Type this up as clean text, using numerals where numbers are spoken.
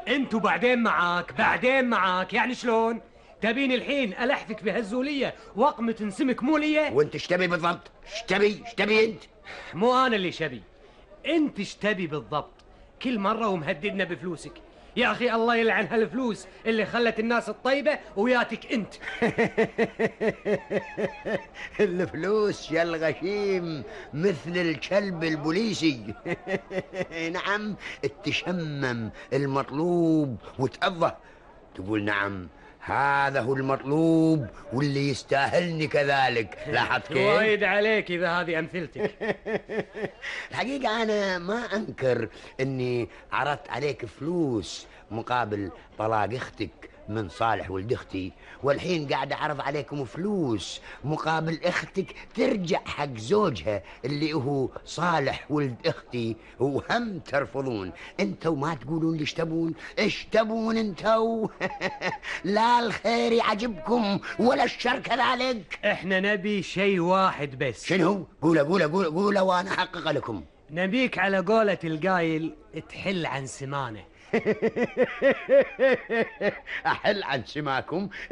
انتوا بعدين معاك، بعدين معاك، يعني شلون؟ تبين الحين ألحفك بهالزولية وأقمة تنسمك مولية؟ وانت اشتبي بالضبط؟ اشتبي انت؟ مو أنا اللي شبي، انت اشتبي بالضبط. كل مرة ومهددنا بفلوسك. يا أخي الله يلعن هالفلوس اللي خلت الناس الطيبة وياتك انت. الفلوس يا الغشيم مثل الكلب البوليسي. نعم، تشمم المطلوب وتأضه تقول نعم هذا هو المطلوب واللي يستاهلني كذلك. لاحظت كيف؟ وايد عليك إذا هذه أمثلتك. الحقيقة أنا ما أنكر أني عرضت عليك فلوس مقابل طلاق أختك من صالح ولد أختي، والحين قاعد أعرض عليكم فلوس مقابل أختك ترجع حق زوجها اللي هو صالح ولد أختي، وهم ترفضون. انتوا ما تقولون ليش تبون؟ ايش تبون انتوا؟ لا الخير يعجبكم ولا الشر كذلك. احنا نبي شيء واحد بس. شنو؟ قوله وانا احقق لكم. نبيك على قولة القايل تحل عن سمانه. احل عن سماكم؟